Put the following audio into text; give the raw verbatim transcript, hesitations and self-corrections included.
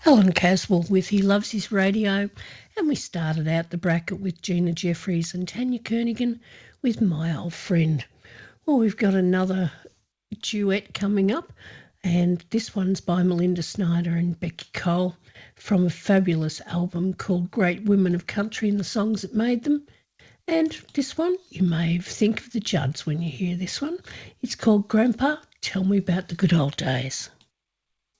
Alan Caswell with He Loves His Radio, and we started out the bracket with Gina Jeffries and Tanya Kernigan with My Old Friend. Well, we've got another duet coming up, and this one's by Melinda Snyder and Becky Cole from a fabulous album called Great Women of Country and the Songs That Made Them. And this one, you may think of the Judds when you hear this one. It's called Grandpa, Tell Me About the Good Old Days.